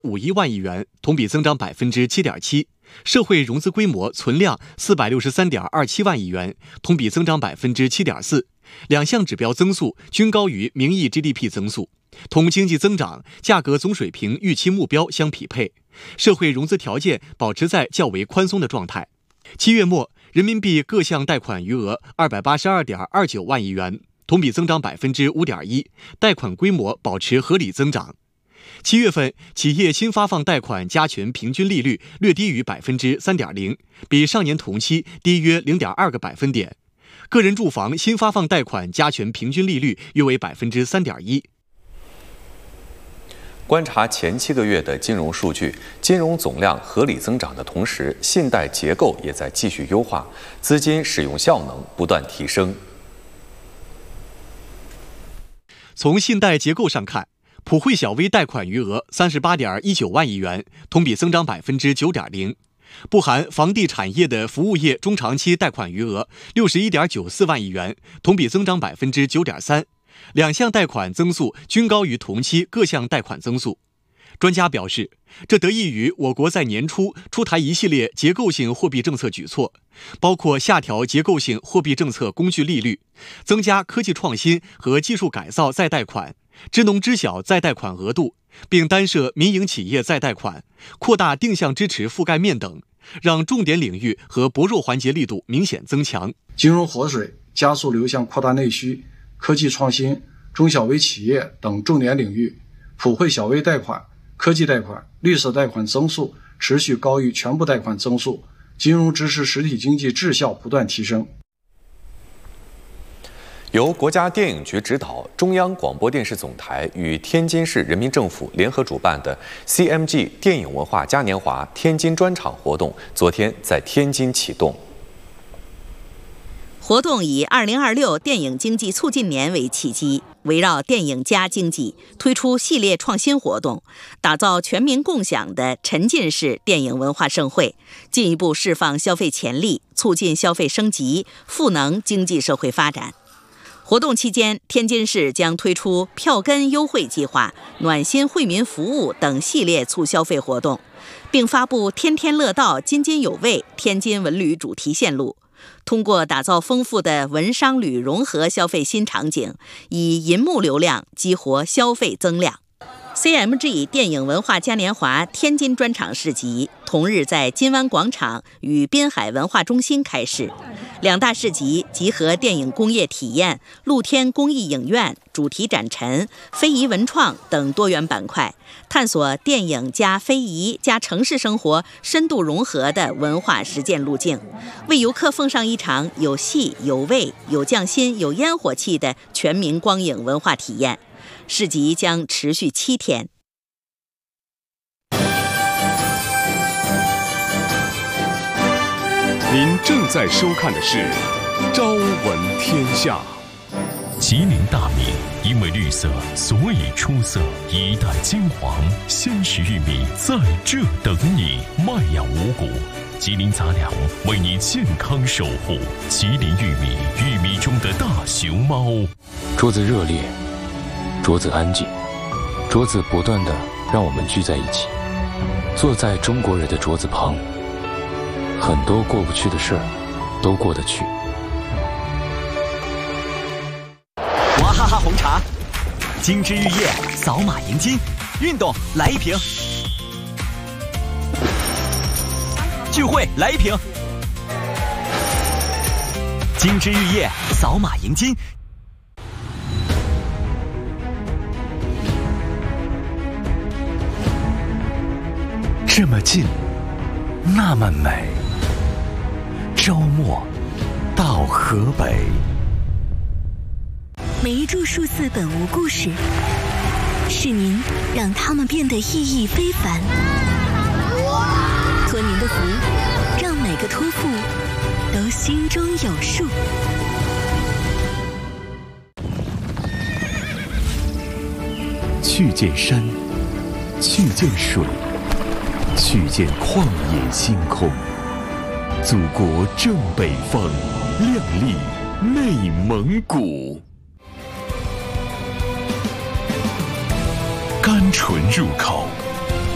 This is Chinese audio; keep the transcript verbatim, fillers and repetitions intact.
五一万亿元，同比增长百分之七点七。社会融资规模存量四百六十三点二七万亿元，同比增长百分之七点四。两项指标增速均高于名义 G D P 增速，同经济增长、价格总水平预期目标相匹配。社会融资条件保持在较为宽松的状态。七月末，人民币各项贷款余额二百八十二点二九万亿元，同比增长百分之五点一，贷款规模保持合理增长。七月份，企业新发放贷款加权平均利率略低于百分之三点零，比上年同期低约零点二个百分点。个人住房新发放贷款加权平均利率约为百分之三点一。 观察前七个月的金融数据，金融总量合理增长的同时，信贷结构也在继续优化，资金使用效能不断提升。 从信贷结构上看，普惠小微贷款余额三十八点一九万亿元，同比增长百分之九点零。不含房地产业的服务业中长期贷款余额六十一点九四万亿元，同比增长百分之九点三。两项贷款增速均高于同期各项贷款增速。专家表示，这得益于我国在年初出台一系列结构性货币政策举措，包括下调结构性货币政策工具利率，增加科技创新和技术改造再贷款、支农支小再贷款额度，并单设民营企业再贷款，扩大定向支持覆盖面等，让重点领域和薄弱环节力度明显增强。 金融活水加速流向扩大内需、科技创新、中小微企业等重点领域，普惠小微贷款、科技贷款、绿色贷款增速持续高于全部贷款增速，金融支持实体经济质效不断提升。 由国家电影局指导，中央广播电视总台与天津市人民政府联合主办的 C M G 电影文化嘉年华天津专场活动，昨天在天津启动。 活动以二零二六电影经济促进年为契机，围绕电影加经济推出系列创新活动，打造全民共享的沉浸式电影文化盛会，进一步释放消费潜力，促进消费升级，赋能经济社会发展。活动期间，天津市将推出票根优惠计划、暖心惠民服务等系列促消费活动，并发布天天乐道、津津有味天津文旅主题线路。通过打造丰富的文商旅融合消费新场景，以银幕流量激活消费增量。C M G 电影文化嘉年华天津专场市集同日在金湾广场与滨海文化中心开市。两大市集集合电影工业体验、露天公益影院、主题展陈、非遗文创等多元板块，探索电影加非遗加城市生活深度融合的文化实践路径，为游客奉上一场有戏有味有匠心有烟火气的全民光影文化体验。市集将持续七天。 您正在收看的是《朝闻天下》。 吉林大米因为绿色，所以出色。一代金黄，鲜食玉米在这等你。麦养五谷，吉林杂粮为你健康守护。吉林玉米，玉米中的大熊猫。 桌子热烈，桌子安静，桌子不断地让我们聚在一起，坐在中国人的桌子旁，很多过不去的事儿都过得去。 娃哈哈红茶，精致玉液，扫码赢金，运动来一瓶，聚会来一瓶，精致玉液，扫码赢金。 这么近，那么美。周末到河北。 每一株数字本无故事，是您让它们变得意义非凡。托您的福，让每个托付都心中有数。 去见山，去见水，去见旷野星空。祖国正北方，亮丽内蒙古。甘醇入口，